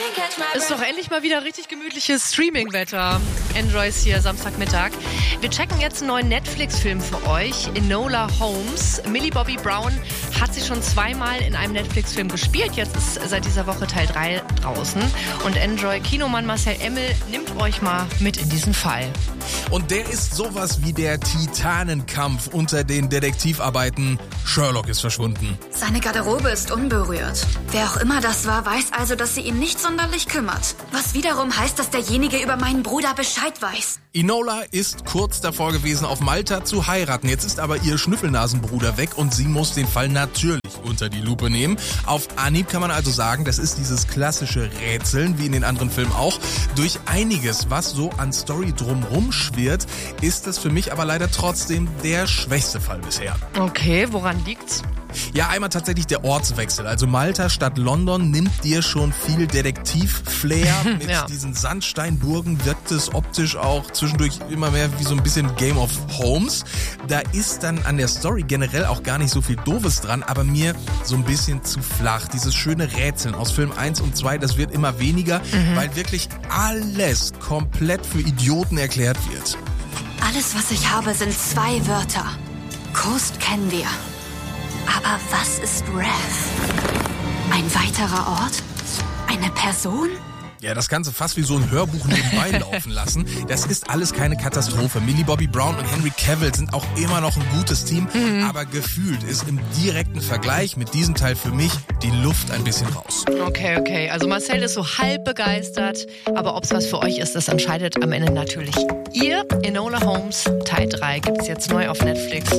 Ist doch endlich mal wieder richtig gemütliches Streaming-Wetter. Enjoy's hier Samstagmittag. Wir checken jetzt einen neuen Netflix-Film für euch, Enola Holmes. Millie Bobby Brown hat sie schon zweimal in einem Netflix-Film gespielt. Jetzt ist seit dieser Woche Teil 3 draußen. Und Enjoy-Kinomann Marcel Emmel nimmt euch mal mit in diesen Fall. Und der ist sowas wie der Titanenkampf unter den Detektivarbeiten. Sherlock ist verschwunden. Seine Garderobe ist unberührt. Wer auch immer das war, weiß also, dass sie ihn nicht sonderlich kümmert. Was wiederum heißt, dass derjenige über meinen Bruder Bescheid weiß. Enola ist kurz davor gewesen, auf Malta zu heiraten. Jetzt ist aber ihr Schnüffelnasenbruder weg und sie muss den Fall natürlich unter die Lupe nehmen. Auf Anhieb kann man also sagen, das ist dieses klassische Rätseln, wie in den anderen Filmen auch. Durch einiges, was so an Story drumrum schwirrt, ist das für mich aber leider trotzdem der schwächste Fall bisher. Okay, woran liegt's? Ja, einmal tatsächlich der Ortswechsel. Also Malta statt London nimmt dir schon viel Detektiv-Flair. Mit diesen Sandsteinburgen wirkt es optisch auch zwischendurch immer mehr wie so ein bisschen Game of Thrones. Da ist dann an der Story generell auch gar nicht so viel Doofes dran, aber mir so ein bisschen zu flach. Dieses schöne Rätseln aus Film 1 und 2, das wird immer weniger, weil wirklich alles komplett für Idioten erklärt wird. Alles, was ich habe, sind 2 Wörter. Coast kennen wir. Aber was ist Rev? Ein weiterer Ort? Eine Person? Ja, das Ganze fast wie so ein Hörbuch nebenbei laufen lassen. Das ist alles keine Katastrophe. Millie Bobby Brown und Henry Cavill sind auch immer noch ein gutes Team. Aber gefühlt ist im direkten Vergleich mit diesem Teil für mich die Luft ein bisschen raus. Okay. Also Marcel ist so halb begeistert. Aber ob's was für euch ist, das entscheidet am Ende natürlich ihr. Enola Holmes Teil 3 gibt's jetzt neu auf Netflix.